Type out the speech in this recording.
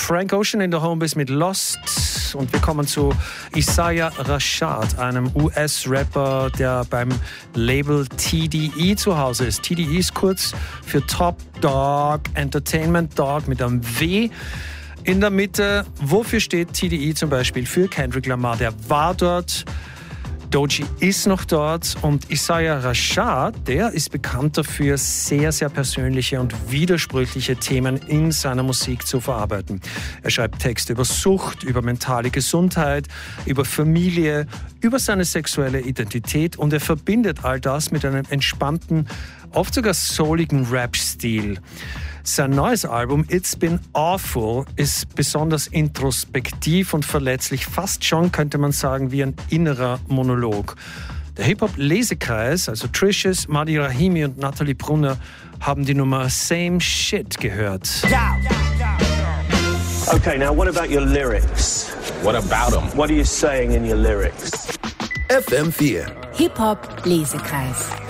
Frank Ocean in der Homebase mit Lost. Und wir kommen zu Isaiah Rashad, einem US-Rapper, der beim Label TDE zu Hause ist. TDE ist kurz für Top Dog Entertainment, Dog mit einem W in der Mitte. Wofür steht TDE zum Beispiel? Für Kendrick Lamar, der war dort. Doechii ist noch dort und Isaiah Rashad, der ist bekannt dafür, sehr, sehr persönliche und widersprüchliche Themen in seiner Musik zu verarbeiten. Er schreibt Texte über Sucht, über mentale Gesundheit, über Familie, über seine sexuelle Identität und er verbindet all das mit einem entspannten, oft sogar souligen Rap-Stil. Sein neues Album It's Been Awful ist besonders introspektiv und verletzlich, fast schon könnte man sagen wie ein innerer Monolog. Der Hip-Hop-Lesekreis, also Tricious, Madi Rahimi und Nathalie Brunner, haben die Nummer Same Shit gehört. Okay, now what about your lyrics? What about them? What are you saying in your lyrics? FM4 Hip-Hop-Lesekreis.